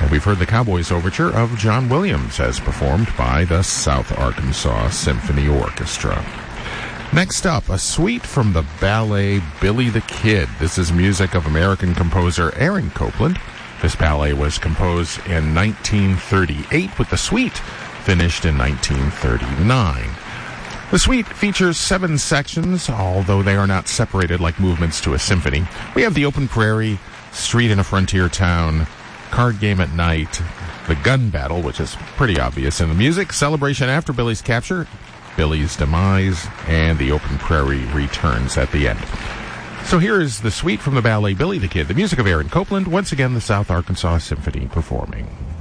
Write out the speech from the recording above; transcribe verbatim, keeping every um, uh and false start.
And we've heard the Cowboys Overture of John Williams as performed by the South Arkansas Symphony Orchestra. Next up, a suite from the ballet Billy the Kid. This is music of American composer Aaron Copland. This ballet was composed in nineteen thirty-eight, with the suite finished in nineteen thirty-nine. The suite features seven sections, although they are not separated like movements to a symphony. We have the open prairie, street in a frontier town, card game at night, the gun battle, which is pretty obvious in the music, celebration after Billy's capture, Billy's demise, and the open prairie returns at the end. So here is the suite from the ballet Billy the Kid, the music of Aaron Copland, once again the South Arkansas Symphony performing.